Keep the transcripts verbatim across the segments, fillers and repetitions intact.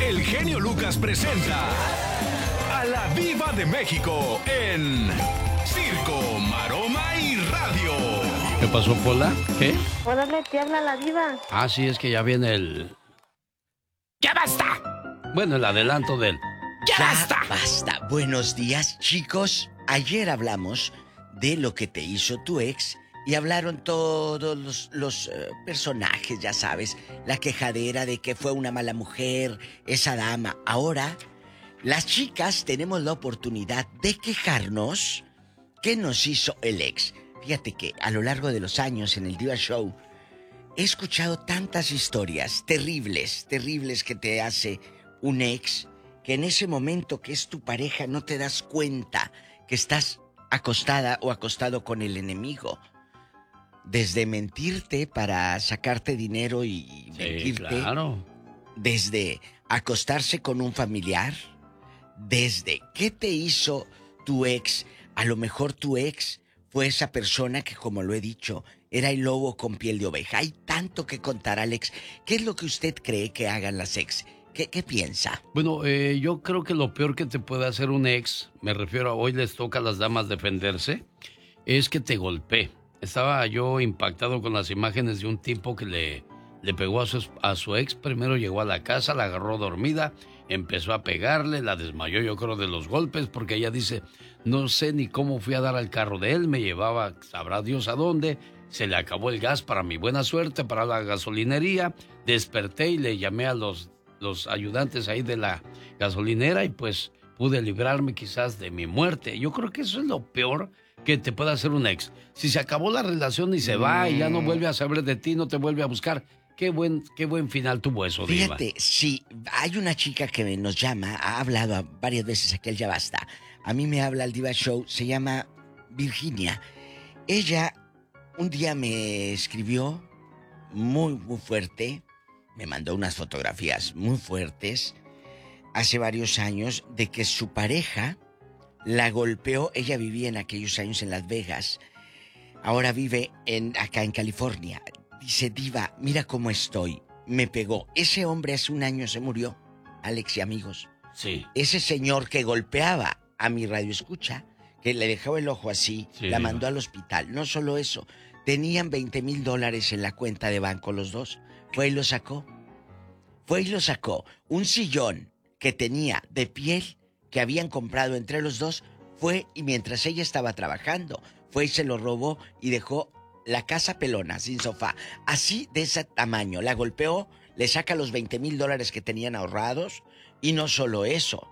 el genio Lucas presenta a la Diva de México en Circo, Maroma y Radio. ¿Qué pasó, Pola? ¿Qué? Órale, te habla la Diva. Ah, sí, es que ya viene el... ¡Ya basta! Bueno, el adelanto del... ¡Ya, ya basta! basta! Buenos días, chicos. Ayer hablamos de lo que te hizo tu ex y hablaron todos los, los uh, personajes, ya sabes, la quejadera de que fue una mala mujer, esa dama. Ahora, las chicas tenemos la oportunidad de quejarnos qué nos hizo el ex. Fíjate que a lo largo de los años en el Diva Show he escuchado tantas historias terribles, terribles que te hace un ex, que en ese momento que es tu pareja no te das cuenta que estás acostada o acostado con el enemigo. Desde mentirte para sacarte dinero y sí, mentirte. Claro. Desde acostarse con un familiar. Desde qué te hizo tu ex. A lo mejor tu ex fue esa persona que, como lo he dicho, era el lobo con piel de oveja. Hay tanto que contar, Alex. ¿Qué es lo que usted cree que hagan las ex? ¿Qué, qué piensa? Bueno, eh, yo creo que lo peor que te puede hacer un ex, me refiero a hoy les toca a las damas defenderse, es que te golpee. Estaba yo impactado con las imágenes de un tipo que le, le pegó a su, a su ex. Primero llegó a la casa, la agarró dormida, empezó a pegarle, la desmayó yo creo de los golpes, porque ella dice, no sé ni cómo fui a dar al carro de él, me llevaba, sabrá Dios a dónde, se le acabó el gas para mi buena suerte, para la gasolinería, desperté y le llamé a los, los ayudantes ahí de la gasolinera y pues pude librarme quizás de mi muerte. Yo creo que eso es lo peor que te puede hacer un ex. Si se acabó la relación y se va y ya no vuelve a saber de ti, no te vuelve a buscar, qué buen, qué buen final tuvo eso, Diva. Fíjate, sí, hay una chica que nos llama, ha hablado varias veces aquí al Ya Basta. A mí me habla el Diva Show, se llama Virginia. Ella un día me escribió muy, muy fuerte, me mandó unas fotografías muy fuertes, hace varios años, de que su pareja la golpeó. Ella vivía en aquellos años en Las Vegas, ahora vive en, acá en California. Dice, Diva, mira cómo estoy, me pegó. Ese hombre hace un año se murió, Alex y amigos. Sí. Ese señor que golpeaba a mi radioescucha, que le dejaba el ojo así, sí, la mandó al hospital. No solo eso, tenían veinte mil dólares en la cuenta de banco los dos. Fue y lo sacó. Fue y lo sacó. Un sillón que tenía de piel que habían comprado entre los dos, fue y mientras ella estaba trabajando, fue y se lo robó y dejó la casa pelona, sin sofá. Así de ese tamaño. La golpeó, le saca los veinte mil dólares que tenían ahorrados y no solo eso.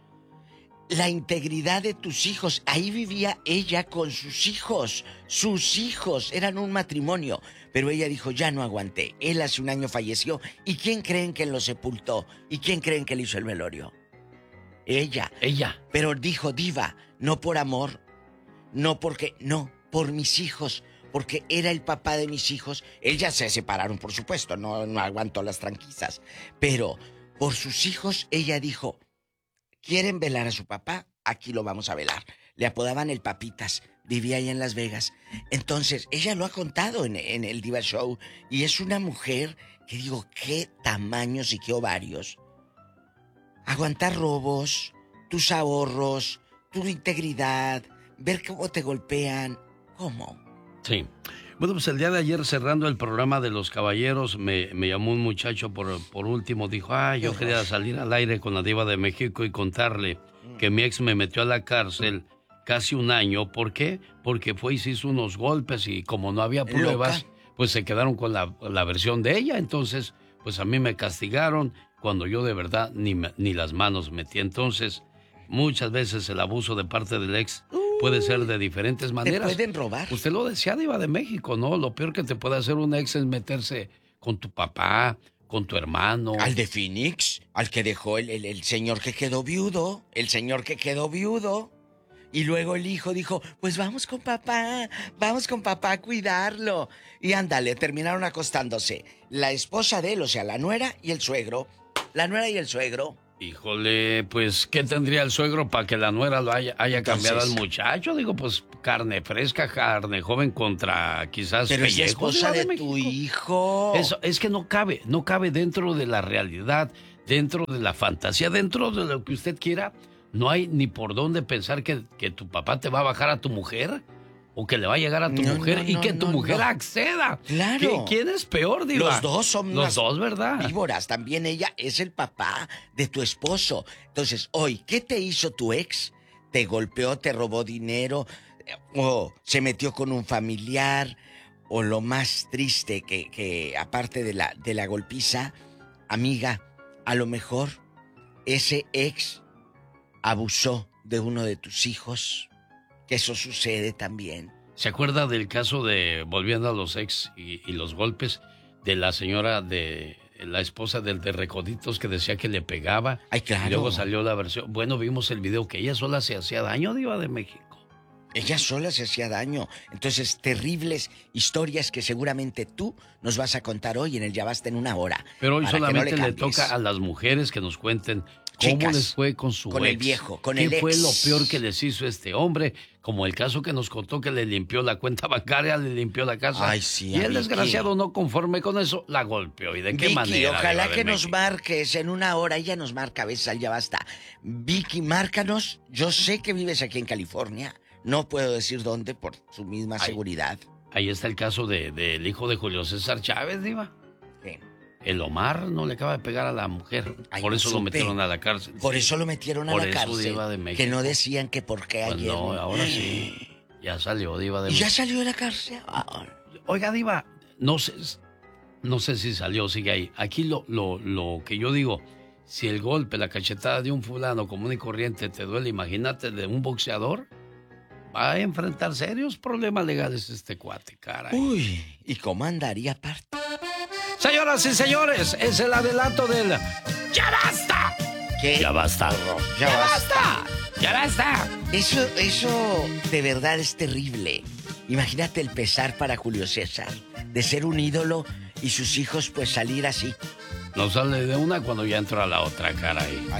La integridad de tus hijos. Ahí vivía ella con sus hijos. Sus hijos eran un matrimonio. Pero ella dijo, ya no aguanté. Él hace un año falleció. ¿Y quién creen que lo sepultó? ¿Y quién creen que le hizo el velorio? Ella. Ella. Pero dijo, Diva, no por amor, no porque, no, por mis hijos, porque era el papá de mis hijos. Él ya se separaron, por supuesto, no, no aguantó las tranquisas. Pero por sus hijos, ella dijo, ¿quieren velar a su papá? Aquí lo vamos a velar. Le apodaban el Papitas, vivía ahí en Las Vegas. Entonces, ella lo ha contado en, en el Diva Show, y es una mujer que digo, qué tamaños y qué ovarios. Aguantar robos, tus ahorros, tu integridad, ver cómo te golpean. ¿Cómo? Sí. Bueno, pues el día de ayer, cerrando el programa de Los Caballeros, me, me llamó un muchacho por, por último. Dijo, ah, yo quería salir al aire con la Diva de México y contarle que mi ex me metió a la cárcel casi un año. ¿Por qué? Porque fue y se hizo unos golpes y como no había pruebas, ¿loca? Pues se quedaron con la, la versión de ella. Entonces, pues a mí me castigaron cuando yo de verdad ni, ni las manos metí. Entonces, muchas veces el abuso de parte del ex puede ser de diferentes maneras. ¿Te pueden robar? Usted lo decía, Diva de México, ¿no? Lo peor que te puede hacer un ex es meterse con tu papá, con tu hermano. Al de Phoenix, al que dejó el, el, el señor que quedó viudo, el señor que quedó viudo. Y luego el hijo dijo, pues vamos con papá, vamos con papá a cuidarlo. Y ándale, terminaron acostándose. La esposa de él, o sea, la nuera y el suegro. La nuera y el suegro. Híjole, pues, ¿qué tendría el suegro para que la nuera lo haya, haya Entonces, cambiado al muchacho? Digo, pues, carne fresca, carne joven contra quizás pero es la pellejos, esposa Diva de, de tu hijo. Eso, es que no cabe, no cabe dentro de la realidad dentro de la fantasía, dentro de lo que usted quiera, no hay ni por dónde pensar que, que tu papá te va a bajar a tu mujer o que le va a llegar a tu no, mujer no, y no, que tu no, mujer no. acceda. Claro. ¿Quién es peor, Diva? Los dos son Los dos, ¿verdad? Víboras. También ella es el papá de tu esposo. Entonces, hoy, ¿qué te hizo tu ex? ¿Te golpeó, te robó dinero? ¿O se metió con un familiar? ¿O lo más triste que, que aparte de la, de la golpiza, amiga, a lo mejor ese ex abusó de uno de tus hijos? Que eso sucede también. ¿Se acuerda del caso de, volviendo a los ex y, y los golpes, de la señora de la esposa del de Recoditos que decía que le pegaba? Ay, claro. Y luego salió la versión. Bueno, vimos el video que ella sola se hacía daño, Diva de México. Ella sola se hacía daño. Entonces, terribles historias que seguramente tú nos vas a contar hoy en el Ya Basta en una hora. Pero hoy solamente no le, le toca a las mujeres que nos cuenten cómo Chicas, les fue con su con ex. el viejo, con ¿Qué el ex? fue lo peor que les hizo este hombre? Como el caso que nos contó que le limpió la cuenta bancaria, le limpió la casa. Ay, sí, y el Vicky. desgraciado, no conforme con eso, la golpeó. ¿Y de qué Vicky, manera? ojalá Diva de que nos México? marques en una hora. Ella nos marca a veces al Ya Basta. Vicky, márcanos. Yo sé que vives aquí en California. No puedo decir dónde por su misma Ay. seguridad. Ahí está el caso de, del hijo de Julio César Chávez, Diva. Sí. El Omar no le acaba de pegar a la mujer. Ay, por no eso lo supe. metieron a la cárcel. Por Sí. eso lo metieron a Por la eso, cárcel. Diva de México. Que no decían que por qué Pues ayer. no, ahora sí. Ya salió, Diva de ¿Y México. ya salió de la cárcel? Ah, Oiga, Diva, no sé, no sé si salió o sigue ahí. Aquí lo, lo, lo que yo digo, si el golpe, la cachetada de un fulano común y corriente te duele, imagínate de un boxeador, va a enfrentar serios problemas legales este cuate, caray. Uy, ¿y cómo andaría aparte? Señoras y señores, es el adelanto del ¡Ya basta! ¿Qué? Ya basta. Ya, ¡Ya basta. basta! ¡Ya basta! Eso, eso de verdad es terrible. Imagínate el pesar para Julio César de ser un ídolo y sus hijos pues salir así. No sale de una cuando ya entra a la otra, caray.